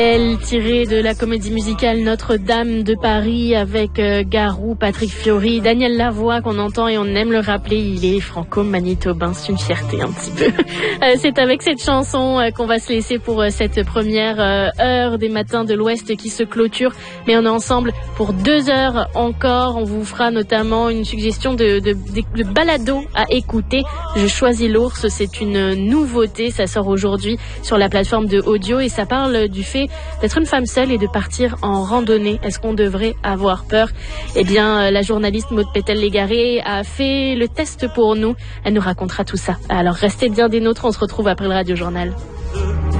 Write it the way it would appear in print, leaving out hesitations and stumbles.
Elle tirée de la comédie musicale Notre-Dame de Paris avec Garou, Patrick Fiori, Daniel Lavoie qu'on entend et on aime le rappeler, il est franco-manitobain, c'est une fierté un petit peu. C'est avec cette chanson qu'on va se laisser pour cette première heure des matins de l'Ouest qui se clôture, mais on est ensemble pour 2 heures encore. On vous fera notamment une suggestion de balado à écouter. Je choisis l'ours, c'est une nouveauté, ça sort aujourd'hui sur la plateforme de audio et ça parle du fait d'être une femme seule et de partir en randonnée. Est-ce qu'on devrait avoir peur? Eh bien, la journaliste Maud Pétel-Légaré a fait le test pour nous. Elle nous racontera tout ça. Alors, restez bien des nôtres, on se retrouve après le Radio Journal.